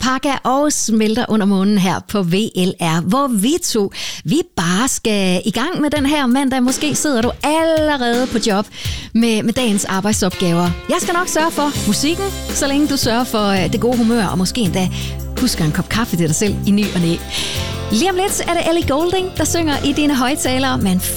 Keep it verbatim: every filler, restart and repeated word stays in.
Parka og Smelter under månen her på V L R, hvor vi to, vi bare skal i gang med den her mandag. Måske sidder du allerede på job med, med dagens arbejdsopgaver. Jeg skal nok sørge for musikken, så længe du sørger for det gode humør, og måske endda husker en kop kaffe til dig selv i ny og næ. Lige om lidt er det Ellie Goulding, der synger i dine højtalere, men